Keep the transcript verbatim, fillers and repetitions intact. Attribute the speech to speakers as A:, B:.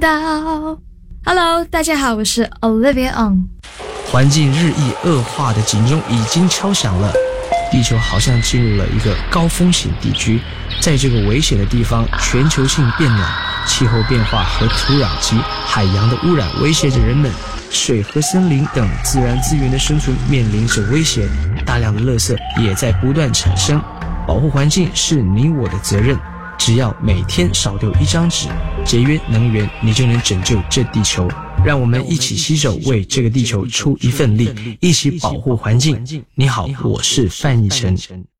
A: 道。Hello， 大家好，我是 Olivia On。
B: 环境日益恶化的警钟已经敲响了，地球好像进入了一个高风险地区。在这个危险的地方，全球性变暖、气候变化和土壤及海洋的污染威胁着人们，水和森林等自然资源的生存面临着威胁，大量的垃圾也在不断产生。保护环境是你我的责任，只要每天少丢一张纸，节约能源，你就能拯救这地球。让我们一起携手为这个地球出一份力，一起保护环境。你好，我是范逸臣。